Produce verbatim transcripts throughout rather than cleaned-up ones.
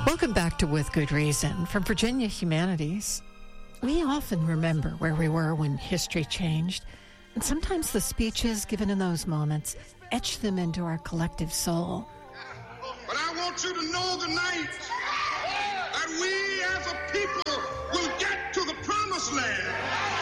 Welcome back to With Good Reason from Virginia Humanities. We often remember where we were when history changed, and sometimes the speeches given in those moments etch them into our collective soul. But I want you to know tonight that we as a people will get to the promised land.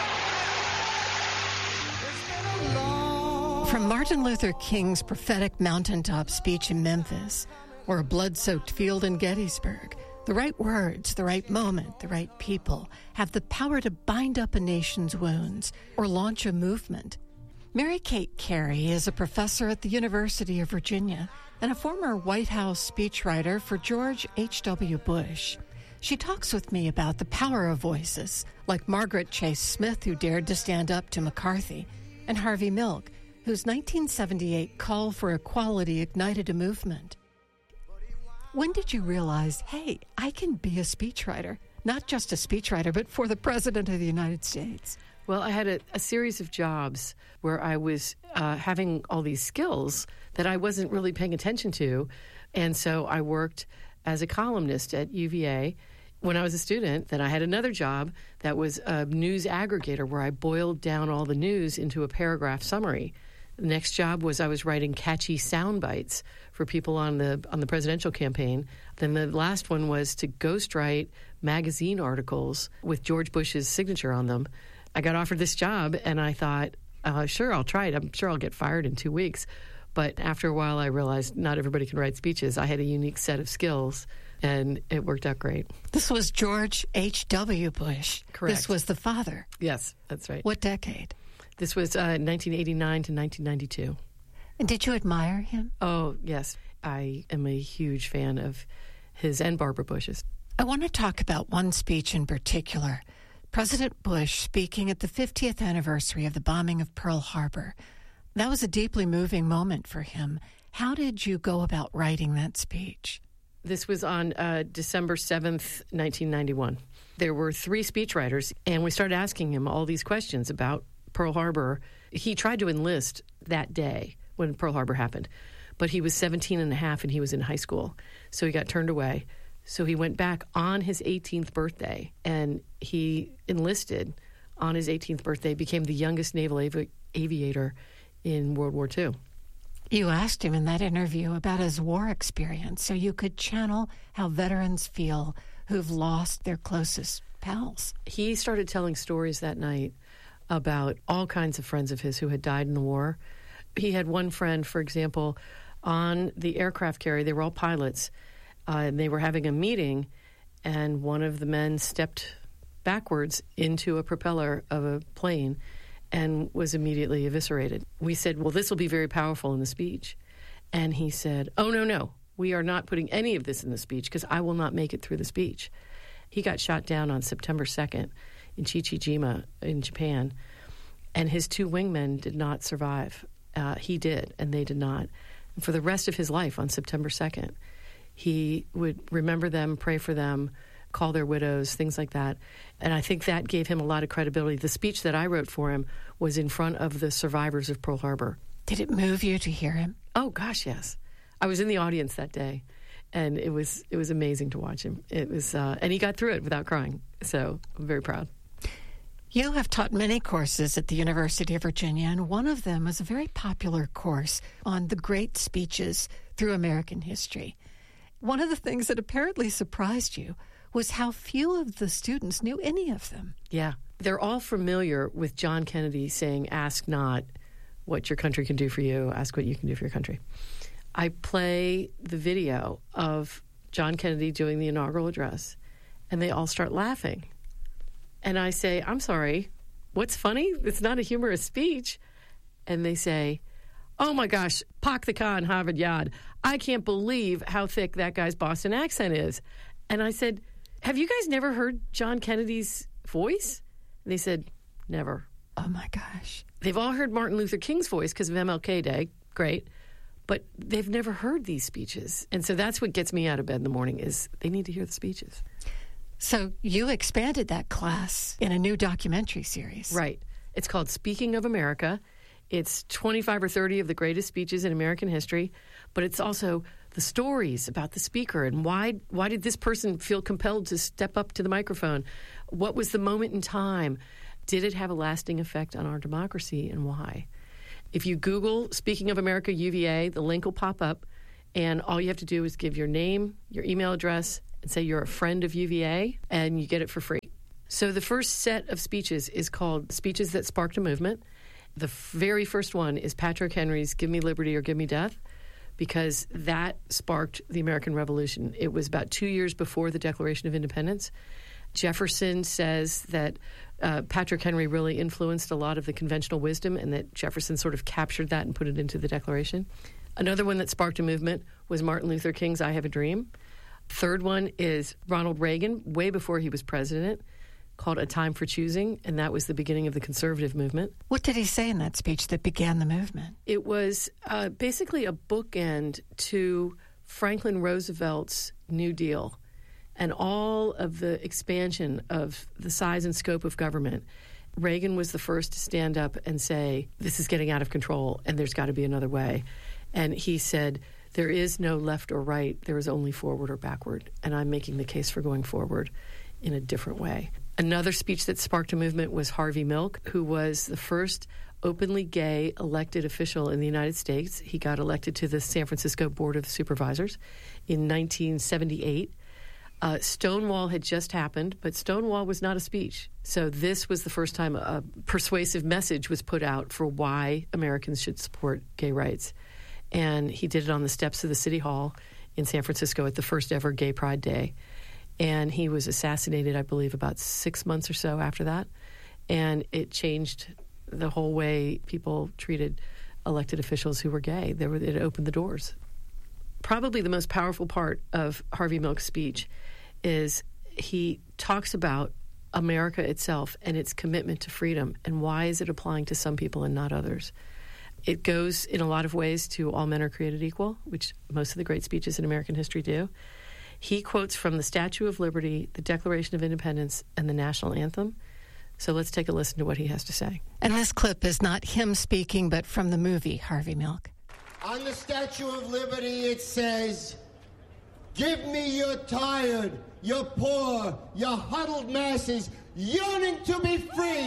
From Martin Luther King's prophetic mountaintop speech in Memphis, or a blood-soaked field in Gettysburg, the right words, the right moment, the right people have the power to bind up a nation's wounds or launch a movement. Mary Kate Carey is a professor at the University of Virginia and a former White House speechwriter for George H W Bush. She talks with me about the power of voices, like Margaret Chase Smith, who dared to stand up to McCarthy, and Harvey Milk, whose nineteen seventy-eight call for equality ignited a movement. When did you realize, hey, I can be a speechwriter, not just a speechwriter, but for the President of the United States? Well, I had a, a series of jobs where I was uh, having all these skills that I wasn't really paying attention to. And so I worked as a columnist at U V A when I was a student. Then I had another job that was a news aggregator where I boiled down all the news into a paragraph summary. The next job was I was writing catchy sound bites for people on the on the presidential campaign. Then the last one was to ghostwrite magazine articles with George Bush's signature on them. I got offered this job, and I thought, uh, sure, I'll try it. I'm sure I'll get fired in two weeks. But after a while, I realized not everybody can write speeches. I had a unique set of skills, and it worked out great. This was George H W Bush. Correct. This was the father. Yes, that's right. What decade? This was uh, nineteen eighty-nine to nineteen ninety-two. And did you admire him? Oh, yes. I am a huge fan of his and Barbara Bush's. I want to talk about one speech in particular. President Bush speaking at the fiftieth anniversary of the bombing of Pearl Harbor. That was a deeply moving moment for him. How did you go about writing that speech? This was on uh, December seventh, nineteen ninety-one. There were three speechwriters, and we started asking him all these questions about Pearl Harbor. He tried to enlist that day when Pearl Harbor happened, but he was seventeen and a half and he was in high school, so he got turned away. So he went back on his eighteenth birthday, and he enlisted on his eighteenth birthday, became the youngest naval avi- aviator in World War Two. You asked him in that interview about his war experience, so you could channel how veterans feel who've lost their closest pals. He started telling stories that night about all kinds of friends of his who had died in the war. He had one friend, for example, on the aircraft carrier. They were all pilots, uh, and they were having a meeting, and one of the men stepped backwards into a propeller of a plane and was immediately eviscerated. We said, well, this will be very powerful in the speech. And he said, oh, no, no, we are not putting any of this in the speech because I will not make it through the speech. He got shot down on September second in Chichijima in Japan, and his two wingmen did not survive. Uh, he did, and they did not. And for the rest of his life on September second, he would remember them, pray for them, call their widows, things like that. And I think that gave him a lot of credibility. The speech that I wrote for him was in front of the survivors of Pearl Harbor. Did it move you to hear him? Oh, gosh, yes. I was in the audience that day, and it was it was amazing to watch him. It was, uh, and he got through it without crying, so I'm very proud. You have taught many courses at the University of Virginia, and one of them is a very popular course on the great speeches through American history. One of the things that apparently surprised you was how few of the students knew any of them. Yeah. They're all familiar with John Kennedy saying, ask not what your country can do for you, ask what you can do for your country. I play the video of John Kennedy doing the inaugural address, and they all start laughing. And I say, I'm sorry, what's funny? It's not a humorous speech. And they say, oh my gosh, Pak the Khan, Harvard Yard. I can't believe how thick that guy's Boston accent is. And I said, have you guys never heard John Kennedy's voice? And they said, never. Oh my gosh. They've all heard Martin Luther King's voice because of M L K Day. Great. But they've never heard these speeches. And so that's what gets me out of bed in the morning is they need to hear the speeches. So you expanded that class in a new documentary series. Right. It's called Speaking of America. It's twenty-five or thirty of the greatest speeches in American history, but it's also the stories about the speaker and why why did this person feel compelled to step up to the microphone? What was the moment in time? Did it have a lasting effect on our democracy, and why? If you Google Speaking of America U V A, the link will pop up, and all you have to do is give your name, your email address, and say you're a friend of U V A, and you get it for free. So the first set of speeches is called Speeches That Sparked a Movement. The very first one is Patrick Henry's Give Me Liberty or Give Me Death, because that sparked the American Revolution. It was about two years before the Declaration of Independence. Jefferson says that uh, Patrick Henry really influenced a lot of the conventional wisdom, and that Jefferson sort of captured that and put it into the Declaration. Another one that sparked a movement was Martin Luther King's I Have a Dream. Third one is Ronald Reagan, way before he was president, called A Time for Choosing, and that was the beginning of the conservative movement. What did he say in that speech that began the movement? It was uh, basically a bookend to Franklin Roosevelt's New Deal and all of the expansion of the size and scope of government. Reagan was the first to stand up and say, this is getting out of control and there's got to be another way. And he said, there is no left or right, there is only forward or backward, and I'm making the case for going forward in a different way. Another speech that sparked a movement was Harvey Milk, who was the first openly gay elected official in the United States. He got elected to the San Francisco Board of Supervisors in nineteen seventy-eight. Uh, Stonewall had just happened, but Stonewall was not a speech. So this was the first time a persuasive message was put out for why Americans should support gay rights. And he did it on the steps of the City Hall in San Francisco at the first ever Gay Pride Day. And he was assassinated, I believe, about six months or so after that. And it changed the whole way people treated elected officials who were gay. They were, it opened the doors. Probably the most powerful part of Harvey Milk's speech is he talks about America itself and its commitment to freedom, and why is it applying to some people and not others. It goes in a lot of ways to all men are created equal, which most of the great speeches in American history do. He quotes from the Statue of Liberty, the Declaration of Independence, and the National Anthem. So let's take a listen to what he has to say. And this clip is not him speaking, but from the movie Harvey Milk. On the Statue of Liberty, it says, give me your tired, your poor, your huddled masses yearning to be free.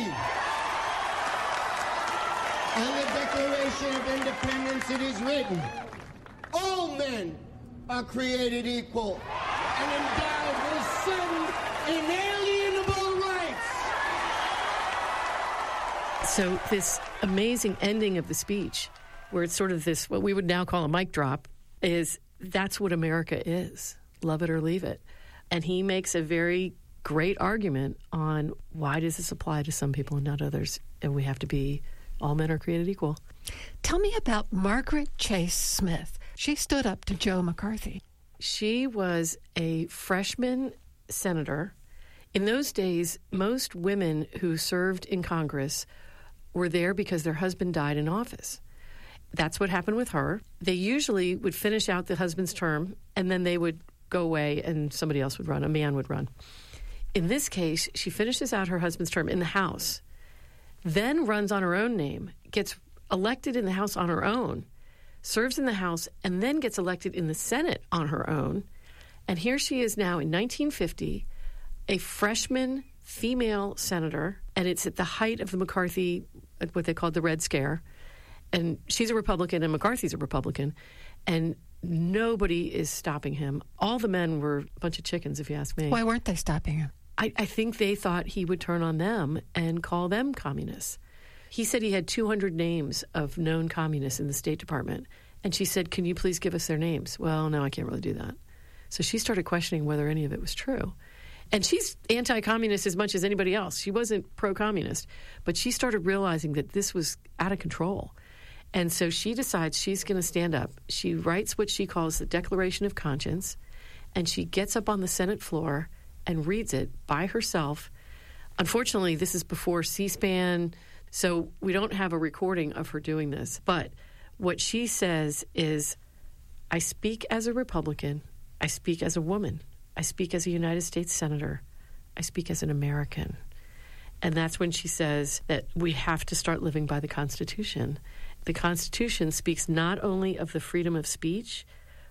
On the Declaration of Independence, it is written, all men are created equal and endowed with certain inalienable rights. So this amazing ending of the speech, where it's sort of this, what we would now call a mic drop, is that's what America is. Love it or leave it. And he makes a very great argument on why does this apply to some people and not others, and we have to be, all men are created equal. Tell me about Margaret Chase Smith. She stood up to Joe McCarthy. She was a freshman senator. In those days, most women who served in Congress were there because their husband died in office. That's what happened with her. They usually would finish out the husband's term, and then they would go away and somebody else would run, a man would run. In this case, she finishes out her husband's term in the House, then runs on her own name, gets elected in the House on her own, serves in the House, and then gets elected in the Senate on her own. And here she is now in nineteen fifty, a freshman female senator, and it's at the height of the McCarthy, what they called the Red Scare. And she's a Republican and McCarthy's a Republican, and nobody is stopping him. All the men were a bunch of chickens, if you ask me. Why weren't they stopping him? I, I think they thought he would turn on them and call them communists. He said he had two hundred names of known communists in the State Department. And she said, can you please give us their names? Well, no, I can't really do that. So she started questioning whether any of it was true. And she's anti-communist as much as anybody else. She wasn't pro-communist. But she started realizing that this was out of control. And so she decides she's going to stand up. She writes what she calls the Declaration of Conscience, and she gets up on the Senate floor and reads it by herself. Unfortunately, this is before C-SPAN, so we don't have a recording of her doing this. But what she says is, I speak as a Republican, I speak as a woman, I speak as a United States Senator, I speak as an American. And that's when she says that we have to start living by the Constitution. The Constitution speaks not only of the freedom of speech,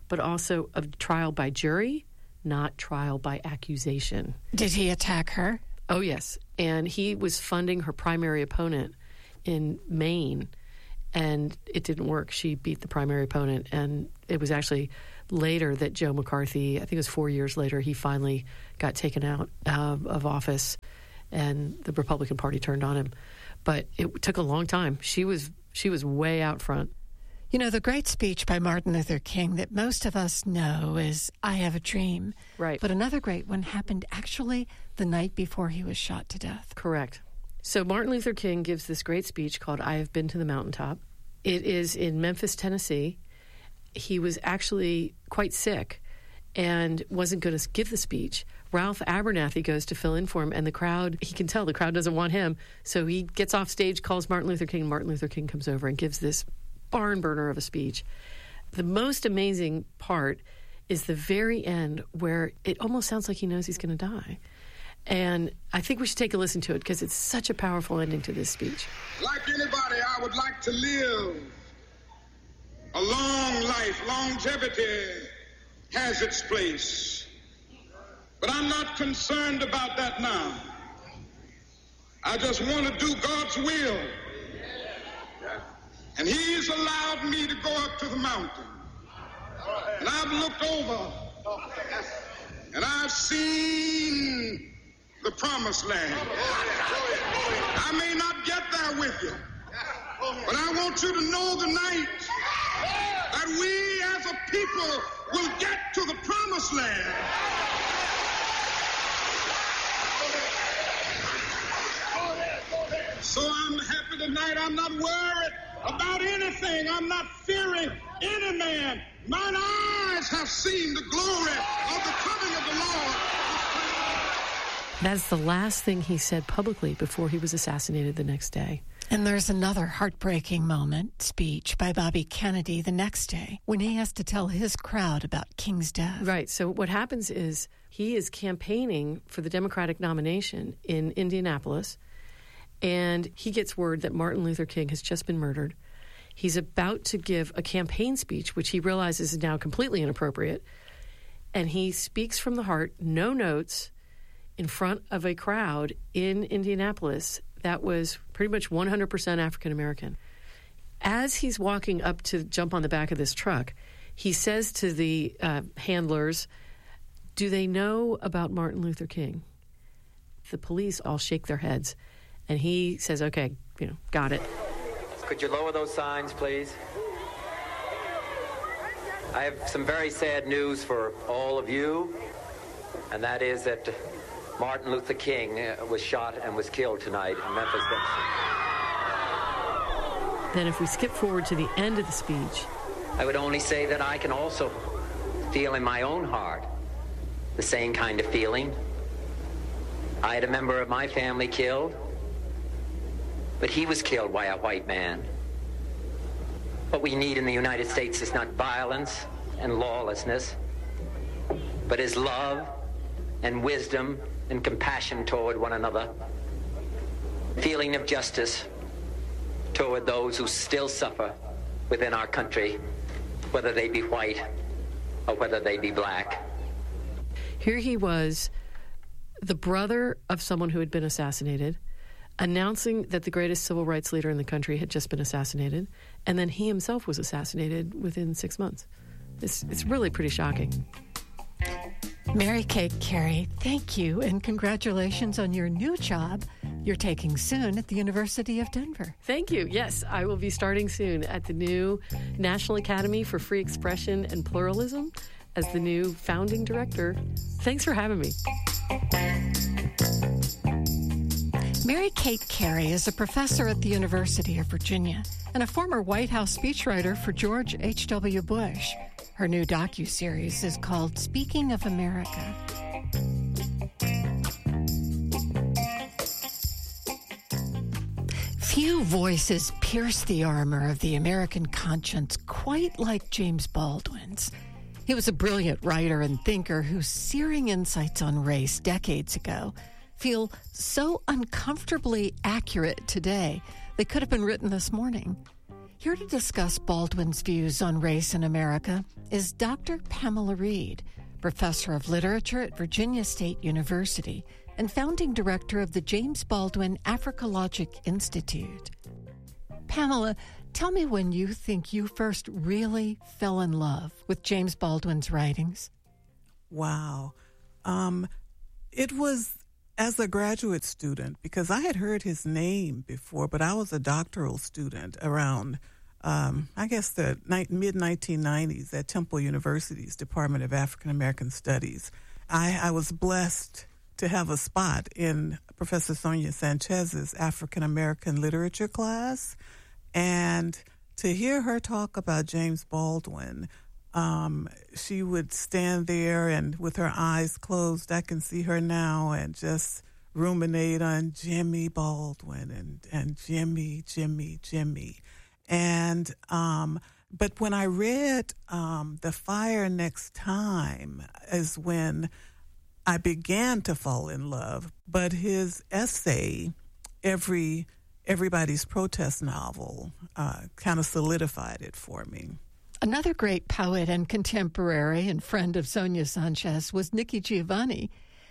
but also a trial by jury, not trial by accusation. Did he attack her? Oh, yes. And he was funding her primary opponent in Maine, and it didn't work. She beat the primary opponent, and it was actually later that Joe McCarthy, I think it was four years later, he finally got taken out uh, of office, and the Republican Party turned on him. But it took a long time. She was she was way out front. You know, the great speech by Martin Luther King that most of us know is, "I Have a Dream." Right. But another great one happened actually the night before he was shot to death. Correct. So Martin Luther King gives this great speech called "I Have Been to the Mountaintop." It is in Memphis, Tennessee. He was actually quite sick and wasn't going to give the speech. Ralph Abernathy goes to fill in for him, and the crowd, he can tell the crowd doesn't want him. So he gets off stage, calls Martin Luther King, and Martin Luther King comes over and gives this barn burner of a speech. The most amazing part is the very end, where it almost sounds like he knows he's going to die. And I think we should take a listen to it because it's such a powerful ending to this speech. Like anybody, I would like to live a long life. Longevity has its place. But I'm not concerned about that now. I just want to do God's will. And He's allowed me to go up to the mountain. And I've looked over and I've seen the promised land. I may not get there with you, but I want you to know tonight that we as a people will get to the promised land. So I'm happy tonight. I'm not worried about anything. I'm not fearing any man. Mine eyes have seen the glory of the coming of the Lord. That's the last thing he said publicly before he was assassinated the next day. And there's another heartbreaking moment, speech by Bobby Kennedy the next day, when he has to tell his crowd about King's death. Right. So what happens is he is campaigning for the Democratic nomination in Indianapolis, and he gets word that Martin Luther King has just been murdered. He's about to give a campaign speech, which he realizes is now completely inappropriate, and he speaks from the heart, no notes, in front of a crowd in Indianapolis that was pretty much one hundred percent African American. As he's walking up to jump on the back of this truck, he says to the uh, handlers, "Do they know about Martin Luther King?" The police all shake their heads, and he says, "Okay, you know, got it." Could you lower those signs, please? I have some very sad news for all of you, and that is that Martin Luther King was shot and was killed tonight in Memphis, Tennessee. Then if we skip forward to the end of the speech, I would only say that I can also feel in my own heart the same kind of feeling. I had a member of my family killed, but he was killed by a white man. What we need in the United States is not violence and lawlessness, but is love and wisdom and compassion toward one another, feeling of justice toward those who still suffer within our country, whether they be white or whether they be black. Here he was, the brother of someone who had been assassinated, announcing that the greatest civil rights leader in the country had just been assassinated, and then he himself was assassinated within six months. It's, it's really pretty shocking. Mary Kate Carey, thank you, and congratulations on your new job you're taking soon at the University of Denver. Thank you. Yes, I will be starting soon at the new National Academy for Free Expression and Pluralism as the new founding director. Thanks for having me. Mary Kate Carey is a professor at the University of Virginia and a former White House speechwriter for George H W. Bush. Her new docuseries is called Speaking of America. Few voices pierce the armor of the American conscience quite like James Baldwin's. He was a brilliant writer and thinker whose searing insights on race decades ago feel so uncomfortably accurate today they could have been written this morning. Here to discuss Baldwin's views on race in America is Doctor Pamela Reed, professor of literature at Virginia State University and founding director of the James Baldwin Africologic Institute. Pamela, tell me when you think you first really fell in love with James Baldwin's writings. Wow. Um, it was as a graduate student, because I had heard his name before, but I was a doctoral student around, um, I guess, the ni- mid nineteen nineties at Temple University's Department of African American Studies. I, I was blessed to have a spot in Professor Sonia Sanchez's African American literature class, and to hear her talk about James Baldwin. Um, she would stand there and with her eyes closed, I can see her now, and just ruminate on Jimmy Baldwin and, and Jimmy, Jimmy, Jimmy. And, um, but when I read um, The Fire Next Time is when I began to fall in love. But his essay, Every Everybody's Protest Novel, uh, kind of solidified it for me. Another great poet and contemporary and friend of Sonia Sanchez was Nikki Giovanni.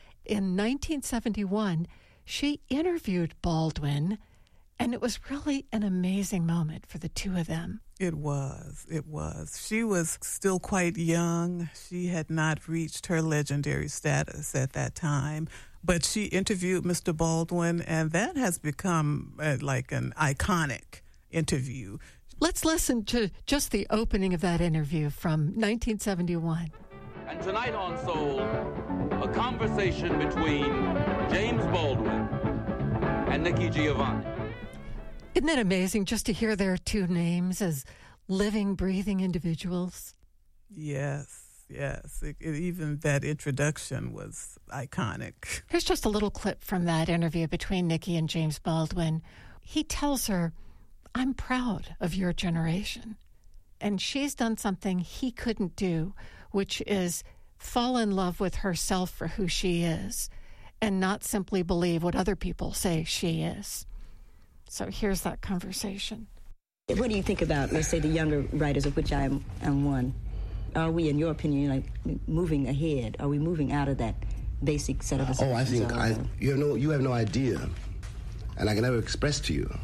In nineteen seventy-one, she interviewed Baldwin, and it was really an amazing moment for the two of them. It was. It was. She was still quite young. She had not reached her legendary status at that time, but she interviewed Mister Baldwin, and that has become uh, like an iconic interview. Let's listen to just the opening of that interview from nineteen seventy-one. And tonight on Soul, a conversation between James Baldwin and Nikki Giovanni. Isn't it amazing just to hear their two names as living, breathing individuals? Yes, yes. It, it, even that introduction was iconic. Here's just a little clip from that interview between Nikki and James Baldwin. He tells her, "I'm proud of your generation." And she's done something he couldn't do, which is fall in love with herself for who she is and not simply believe what other people say she is. So here's that conversation. What do you think about, let's say, the younger writers, of which I am, am one? Are we, in your opinion, like moving ahead? Are we moving out of that basic set of assumptions? Oh, I think I, you have no you have no idea, and I can never express to you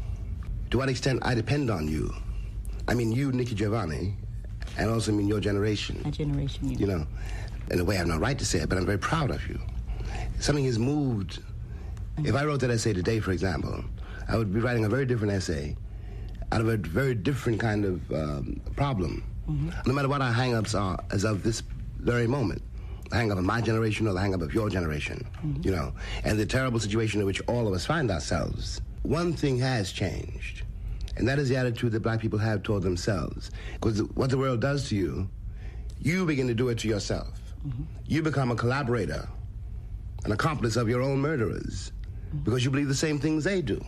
to what extent I depend on you. I mean, you, Nikki Giovanni, and also I mean your generation. My generation, yeah. You know, in a way I have no right to say it, but I'm very proud of you. Something has moved. Mm-hmm. If I wrote that essay today, for example, I would be writing a very different essay out of a very different kind of um, problem. Mm-hmm. No matter what our hang-ups are as of this very moment, the hang-up of my generation or the hang-up of your generation, mm-hmm. you know, and the terrible situation in which all of us find ourselves. One thing has changed, and that is the attitude that black people have toward themselves. Because what the world does to you, you begin to do it to yourself. Mm-hmm. You become a collaborator, an accomplice of your own murderers, mm-hmm. because you believe the same things they do.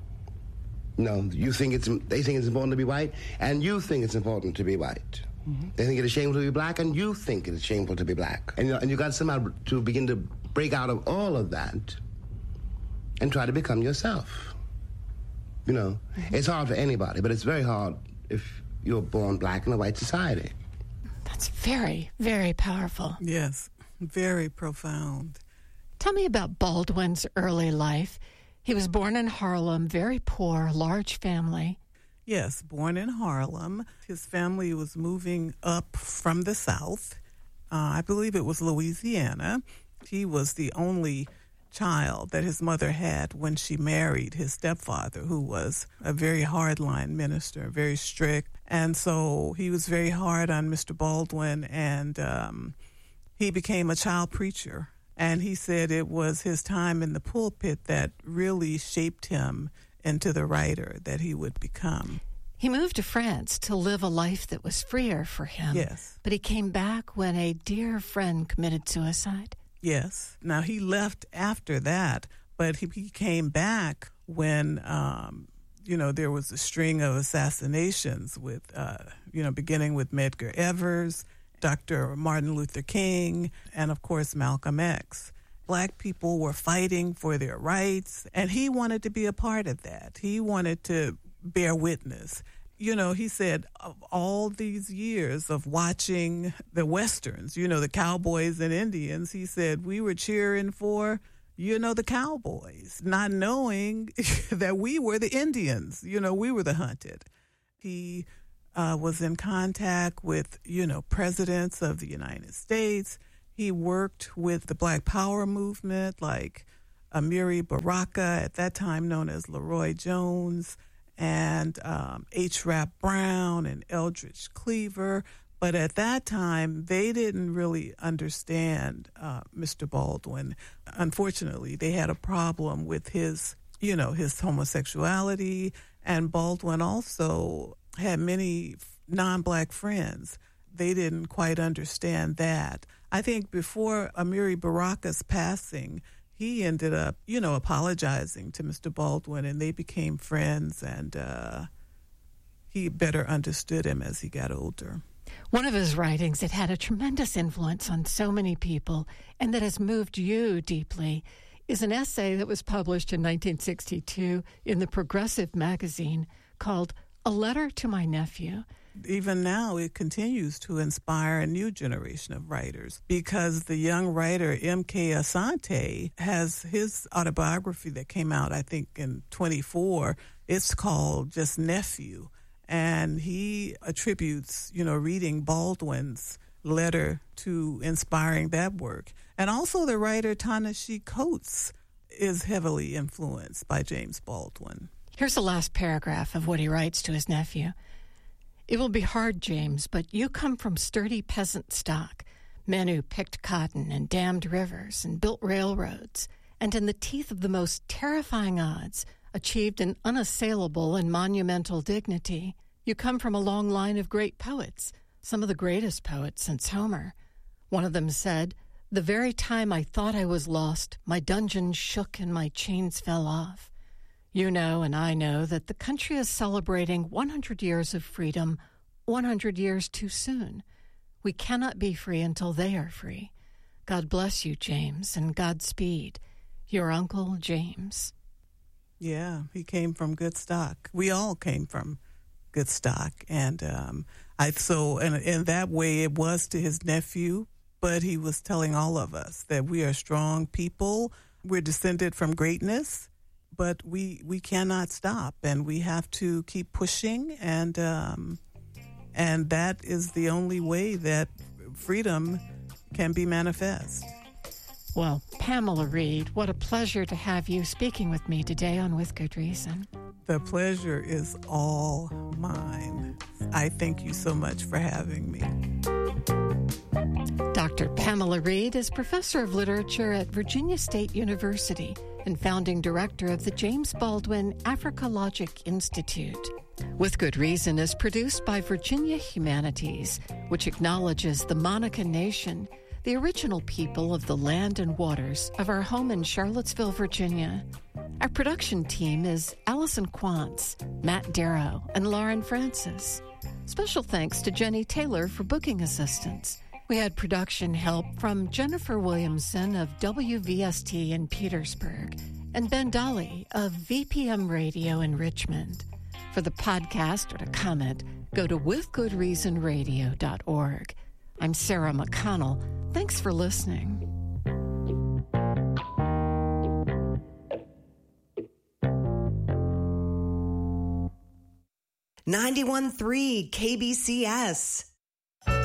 You know, you think it's, they think it's important to be white, and you think it's important to be white. Mm-hmm. They think it is shameful to be black, and you think it is shameful to be black. And you know, and you got somehow to begin to break out of all of that and try to become yourself. You know, mm-hmm. It's hard for anybody, but it's very hard if you're born black in a white society. That's very, very powerful. Yes, very profound. Tell me about Baldwin's early life. He was born in Harlem, very poor, large family. Yes, born in Harlem. His family was moving up from the South. Uh, I believe it was Louisiana. He was the only child that his mother had when she married his stepfather, who was a very hardline minister, very strict. And so he was very hard on Mister Baldwin, and um, he became a child preacher. And he said it was his time in the pulpit that really shaped him into the writer that he would become. He moved to France to live a life that was freer for him. Yes. But he came back when a dear friend committed suicide. Yes. Now, he left after that, but he, he came back when, um, you know, there was a string of assassinations with, uh, you know, beginning with Medgar Evers, Doctor Martin Luther King, and, of course, Malcolm X. Black people were fighting for their rights, and he wanted to be a part of that. He wanted to bear witness. you know, he said, of all these years of watching the Westerns, you know, the cowboys and Indians, he said, we were cheering for, you know, the cowboys, not knowing that we were the Indians. You know, we were the hunted. He uh, was in contact with, you know, presidents of the United States. He worked with the Black Power movement, like Amiri Baraka, at that time known as Leroy Jones, and um, H. Rap Brown and Eldridge Cleaver. But at that time, they didn't really understand uh, Mister Baldwin. Unfortunately, they had a problem with his, you know, his homosexuality, and Baldwin also had many non-black friends. They didn't quite understand that. I think before Amiri Baraka's passing, he ended up, you know, apologizing to Mister Baldwin, and they became friends, and uh, he better understood him as he got older. One of his writings that had a tremendous influence on so many people and that has moved you deeply is an essay that was published in nineteen sixty-two in the Progressive magazine called A Letter to My Nephew. Even now, it continues to inspire a new generation of writers, because the young writer M K Asante has his autobiography that came out, I think, in twenty-four. It's called just Nephew. And he attributes, you know, reading Baldwin's letter to inspiring that work. And also the writer Ta-Nehisi Coates is heavily influenced by James Baldwin. Here's the last paragraph of what he writes to his nephew. It will be hard, James, but you come from sturdy peasant stock, men who picked cotton and dammed rivers and built railroads, and in the teeth of the most terrifying odds, achieved an unassailable and monumental dignity. You come from a long line of great poets, some of the greatest poets since Homer. One of them said, "The very time I thought I was lost, my dungeon shook and my chains fell off." You know and I know that the country is celebrating one hundred years of freedom, one hundred years too soon. We cannot be free until they are free. God bless you, James, and Godspeed. Your Uncle James. Yeah, he came from good stock. We all came from good stock. And um, I so in, in that way it was to his nephew, but he was telling all of us that we are strong people. We're descended from greatness, but we we cannot stop, and we have to keep pushing, and um, and that is the only way that freedom can be manifest. Well, Pamela Reed, what a pleasure to have you speaking with me today on With Good Reason. The pleasure is all mine. I thank you so much for having me. Doctor Pamela Reed is professor of literature at Virginia State University and founding director of the James Baldwin Africologic Institute. With Good Reason is produced by Virginia Humanities, which acknowledges the Monaca Nation, the original people of the land and waters of our home in Charlottesville, Virginia. Our production team is Allison Quantz, Matt Darrow, and Lauren Francis. Special thanks to Jenny Taylor for booking assistance. We had production help from Jennifer Williamson of W V S T in Petersburg and Ben Dolly of V P M Radio in Richmond. For the podcast or to comment, go to with good reason radio dot org. I'm Sarah McConnell. Thanks for listening. ninety-one point three K B C S.